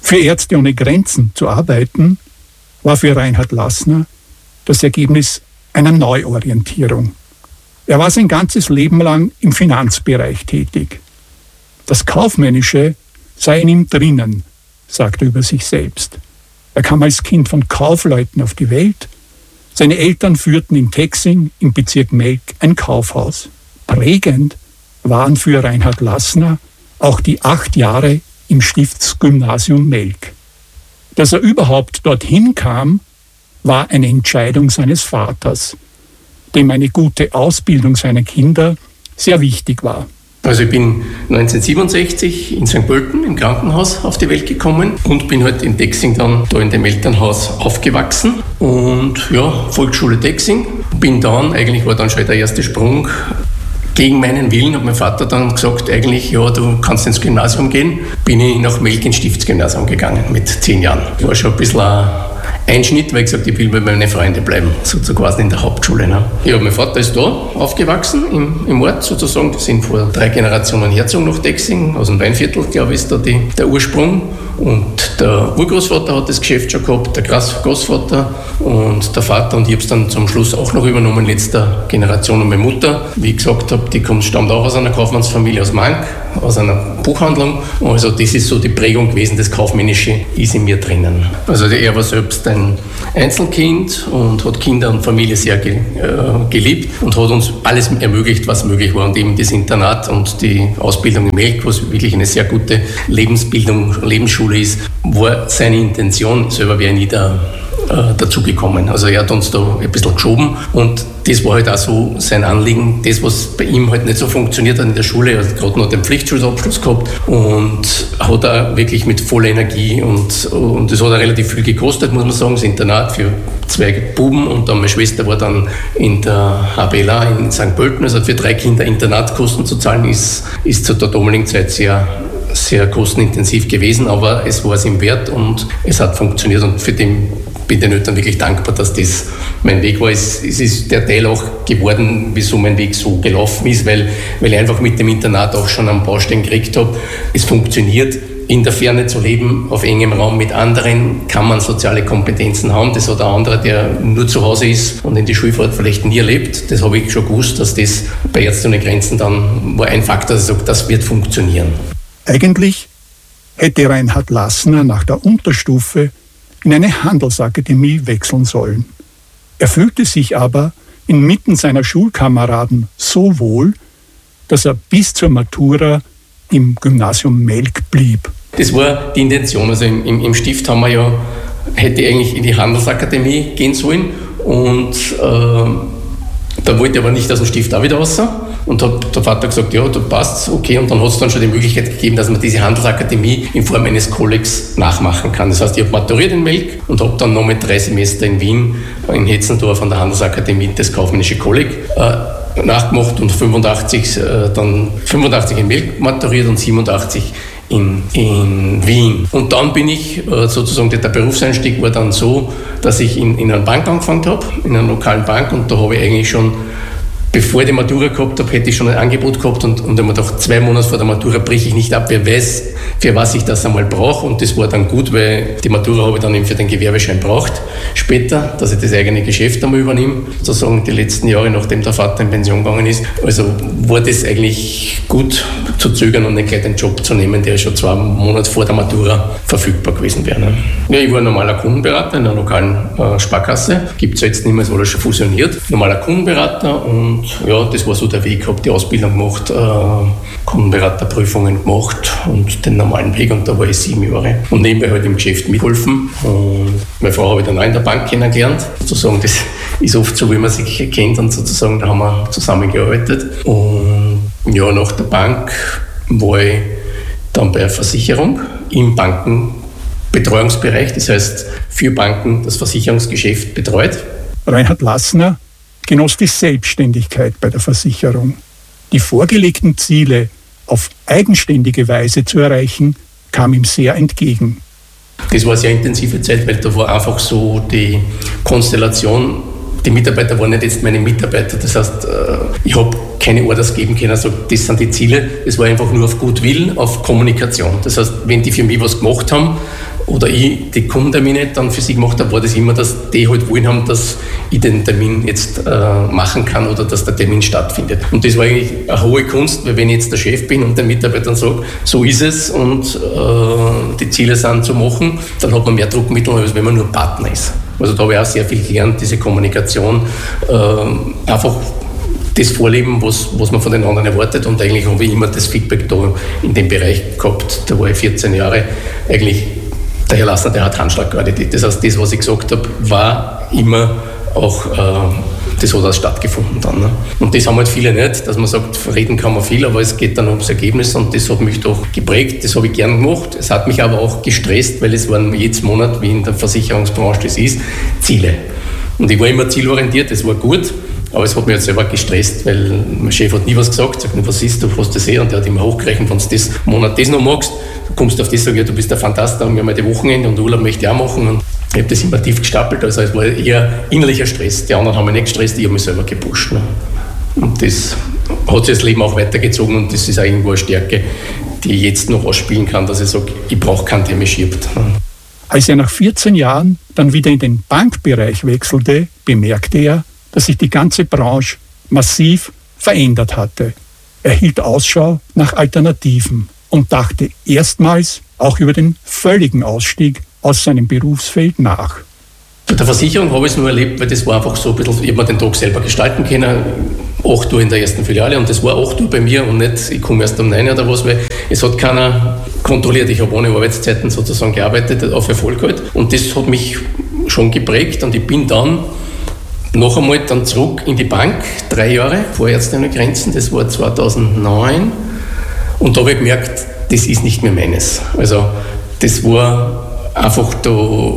Für Ärzte ohne Grenzen zu arbeiten, war für Reinhard Lassner das Ergebnis einer Neuorientierung. Er war sein ganzes Leben lang im Finanzbereich tätig. Das Kaufmännische sei in ihm drinnen, sagt er über sich selbst. Er kam als Kind von Kaufleuten auf die Welt. Seine Eltern führten in Texing im Bezirk Melk ein Kaufhaus. Prägend waren für Reinhard Lassner auch die 8 Jahre im Stiftsgymnasium Melk. Dass er überhaupt dorthin kam, war eine Entscheidung seines Vaters, dem eine gute Ausbildung seiner Kinder sehr wichtig war. Also ich bin 1967 in St. Pölten im Krankenhaus auf die Welt gekommen und bin halt in Texing dann da in dem Elternhaus aufgewachsen. Und ja, Volksschule Texing. Eigentlich war dann schon der erste Sprung gegen meinen Willen, hat mein Vater dann gesagt, eigentlich, ja, du kannst ins Gymnasium gehen. Bin ich nach Melk ins Stiftsgymnasium gegangen mit 10 Jahren. War schon ein bisschen ein Einschnitt, weil ich gesagt, ich will bei meinen Freunden bleiben, sozusagen quasi in der Hauptschule. Ne? Ja, mein Vater ist da aufgewachsen im Ort sozusagen. Das sind vor 3 Generationen hergezogen nach Texing, aus dem Weinviertel, glaube ich, ist da der Ursprung. Und der Urgroßvater hat das Geschäft schon gehabt, der Großvater und der Vater. Und ich habe es dann zum Schluss auch noch übernommen, letzter Generation. Und meine Mutter, wie ich gesagt habe, die stammt auch aus einer Kaufmannsfamilie aus Mank, aus einer Buchhandlung. Also das ist so die Prägung gewesen, das Kaufmännische ist in mir drinnen. Also er war selbst ein Einzelkind und hat Kinder und Familie sehr geliebt und hat uns alles ermöglicht, was möglich war. Und eben das Internat und die Ausbildung in Melk, was wirklich eine sehr gute Lebensschule ist, war seine Intention. Selber wäre nie dazugekommen. Also er hat uns da ein bisschen geschoben und das war halt auch so sein Anliegen. Das, was bei ihm halt nicht so funktioniert hat in der Schule, er hat gerade noch den Pflichtschulabschluss gehabt und hat auch wirklich mit voller Energie und das hat auch relativ viel gekostet, muss man sagen, das Internat für 2 Buben und dann meine Schwester war dann in der HBLA in St. Pölten, also für 3 Kinder Internatkosten zu zahlen, ist zu der damaligen Zeit sehr kostenintensiv gewesen, aber es war es ihm wert und es hat funktioniert und für den bin ich den Eltern wirklich dankbar, dass das mein Weg war. Es ist der Teil auch geworden, wieso mein Weg so gelaufen ist, weil ich einfach mit dem Internat auch schon am Baustein gekriegt habe. Es funktioniert, in der Ferne zu leben, auf engem Raum mit anderen, kann man soziale Kompetenzen haben. Das hat ein anderer, der nur zu Hause ist und in die Schulfahrt vielleicht nie erlebt. Das habe ich schon gewusst, dass das bei Ärzte ohne Grenzen dann war ein Faktor, dass ich sage, das wird funktionieren. Eigentlich hätte Reinhard Lassner nach der Unterstufe in eine Handelsakademie wechseln sollen. Er fühlte sich aber inmitten seiner Schulkameraden so wohl, dass er bis zur Matura im Gymnasium Melk blieb. Das war die Intention. Also im Stift hätte ich eigentlich in die Handelsakademie gehen sollen und da wollte ich aber nicht aus dem Stift auch wieder raus. Und hat der Vater gesagt, ja, da passt's, okay. Und dann hat es dann schon die Möglichkeit gegeben, dass man diese Handelsakademie in Form eines Kollegs nachmachen kann. Das heißt, ich habe maturiert in Melk und habe dann noch mit 3 Semester in Wien, in Hetzendorf an der Handelsakademie das kaufmännische Kolleg nachgemacht und 85 in Melk maturiert und 87 in Wien. Und dann bin ich sozusagen, der Berufseinstieg war dann so, dass ich in einer Bank angefangen habe, in einer lokalen Bank, und da habe ich eigentlich schon, bevor ich die Matura gehabt habe, hätte ich schon ein Angebot gehabt und ich habe mir gedacht, 2 Monate vor der Matura breche ich nicht ab, wer weiß, für was ich das einmal brauche, und das war dann gut, weil die Matura habe ich dann eben für den Gewerbeschein braucht, später, dass ich das eigene Geschäft einmal übernehme, sozusagen die letzten Jahre, nachdem der Vater in Pension gegangen ist. Also war das eigentlich gut zu zögern und nicht gleich den Job zu nehmen, der schon 2 Monate vor der Matura verfügbar gewesen wäre. Ne? Ja, ich war ein normaler Kundenberater in einer lokalen Sparkasse, gibt es jetzt nicht mehr, es wurde schon fusioniert, normaler Kundenberater, und ja, das war so der Weg, habe die Ausbildung gemacht, Kundenberaterprüfungen gemacht und den normalen Weg, und da war ich 7 Jahre. Und nebenbei halt im Geschäft mitgeholfen. Und meine Frau habe ich dann auch in der Bank kennengelernt. Sozusagen, das ist oft so, wie man sich kennt, und sozusagen, da haben wir zusammengearbeitet. Und ja, nach der Bank war ich dann bei einer Versicherung im Bankenbetreuungsbereich, das heißt für Banken das Versicherungsgeschäft betreut. Reinhard Lassner genoss die Selbstständigkeit bei der Versicherung. Die vorgelegten Ziele auf eigenständige Weise zu erreichen, kam ihm sehr entgegen. Das war eine sehr intensive Zeit, weil da war einfach so die Konstellation, die Mitarbeiter waren nicht jetzt meine Mitarbeiter, das heißt, ich habe keine Orders geben können, also das sind die Ziele, es war einfach nur auf Goodwill, auf Kommunikation. Das heißt, wenn die für mich was gemacht haben, oder ich die Kundentermine dann für sie gemacht habe, war das immer, dass die halt wollen haben, dass ich den Termin jetzt machen kann oder dass der Termin stattfindet. Und das war eigentlich eine hohe Kunst, weil wenn ich jetzt der Chef bin und den Mitarbeitern sage, so ist es und die Ziele sind zu machen, dann hat man mehr Druckmittel, als wenn man nur Partner ist. Also da habe ich auch sehr viel gelernt, diese Kommunikation, einfach das Vorleben, was man von den anderen erwartet, und eigentlich habe ich immer das Feedback da in dem Bereich gehabt. Da war ich 14 Jahre, eigentlich der Herr Lassner, der hat Handschlagqualität. Das heißt, das, was ich gesagt habe, war immer auch, das hat auch stattgefunden dann. Ne? Und das haben halt viele nicht, dass man sagt, reden kann man viel, aber es geht dann ums Ergebnis, und das hat mich doch geprägt, das habe ich gern gemacht. Es hat mich aber auch gestresst, weil es waren jedes Monat, wie in der Versicherungsbranche das ist, Ziele. Und ich war immer zielorientiert, das war gut. Aber es hat mich jetzt selber gestresst, weil mein Chef hat nie was gesagt, sagt, was ist, du hast das und der hat immer hochgerechnet, wenn du das Monat das noch magst, du kommst auf das, sag ich, du bist der Fantast, dann haben wir mal die Wochenende und Urlaub möchte ich auch machen, und ich habe das immer tief gestapelt, also es war eher innerlicher Stress. Die anderen haben mich nicht gestresst, ich habe mich selber gepusht. Ne? Und das hat sich das Leben auch weitergezogen, und das ist auch irgendwo eine Stärke, die ich jetzt noch ausspielen kann, dass ich sage, ich brauche keinen, der mich schiebt. Ne? Als er nach 14 Jahren dann wieder in den Bankbereich wechselte, bemerkte er, dass sich die ganze Branche massiv verändert hatte. Er hielt Ausschau nach Alternativen und dachte erstmals auch über den völligen Ausstieg aus seinem Berufsfeld nach. Bei der Versicherung habe ich es nur erlebt, weil das war einfach so ein bisschen, ich habe mir den Tag selber gestalten können, 8 Uhr in der ersten Filiale, und das war 8 Uhr bei mir und nicht, ich komme erst um 9 oder was, weil es hat keiner kontrolliert. Ich habe ohne Arbeitszeiten sozusagen gearbeitet, auf Erfolg halt, und das hat mich schon geprägt, und ich bin dann noch einmal dann zurück in die Bank, 3 Jahre vor Ärzte ohne Grenzen, das war 2009, und da habe ich gemerkt, das ist nicht mehr meines. Also das war einfach da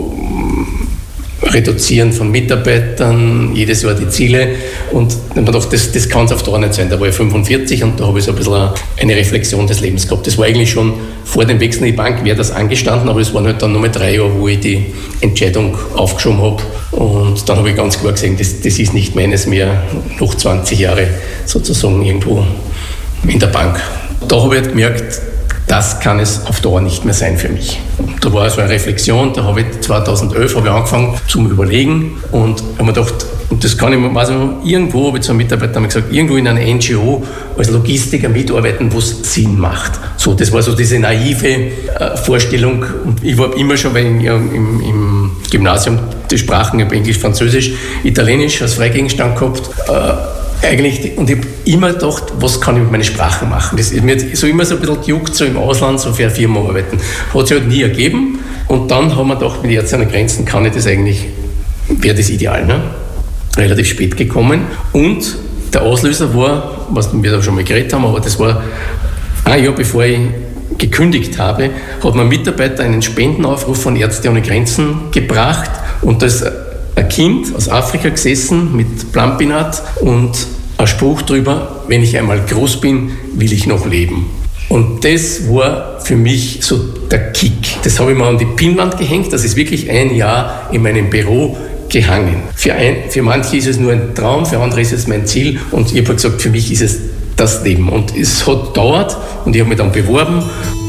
Reduzieren von Mitarbeitern, jedes Jahr die Ziele, und ich habe gedacht, das kann es auf Dauer nicht sein. Da war ich 45 und da habe ich so ein bisschen eine Reflexion des Lebens gehabt. Das war eigentlich schon vor dem Wechsel in die Bank, wäre das angestanden, aber es waren halt dann nochmal 3 Jahre, wo ich die Entscheidung aufgeschoben habe, und dann habe ich ganz klar gesehen, das ist nicht meines mehr, noch 20 Jahre sozusagen irgendwo in der Bank. Da habe ich halt gemerkt, das kann es auf Dauer nicht mehr sein für mich. Und da war so eine Reflexion, da habe ich 2011 angefangen zum Überlegen, und habe mir gedacht, und das kann ich, weiß ich, irgendwo habe ich zu einem Mitarbeiter gesagt, irgendwo in einer NGO als Logistiker mitarbeiten, wo es Sinn macht. So, das war so diese naive Vorstellung, und ich war immer schon, weil ich im Gymnasium die Sprachen, ich habe Englisch, Französisch, Italienisch als Freigegenstand gehabt, eigentlich, und ich habe immer gedacht, was kann ich mit meinen Sprachen machen? Das ist mir so immer so ein bisschen gejuckt, so im Ausland, so für eine Firma arbeiten. Hat sich halt nie ergeben, und dann haben wir gedacht, mit Ärzte ohne Grenzen kann ich das eigentlich, wäre das ideal, ne? Relativ spät gekommen, und der Auslöser war, was wir da schon mal geredet haben, aber das war ein Jahr bevor ich gekündigt habe, hat mein Mitarbeiter einen Spendenaufruf von Ärzte ohne Grenzen gebracht, und das ein Kind aus Afrika gesessen mit Plumpinat und ein Spruch drüber, wenn ich einmal groß bin, will ich noch leben. Und das war für mich so der Kick. Das habe ich mal an die Pinnwand gehängt, das ist wirklich 1 Jahr in meinem Büro gehangen. Für manche ist es nur ein Traum, für andere ist es mein Ziel, und ich habe gesagt, für mich ist es das Leben. Und es hat gedauert, und ich habe mich dann beworben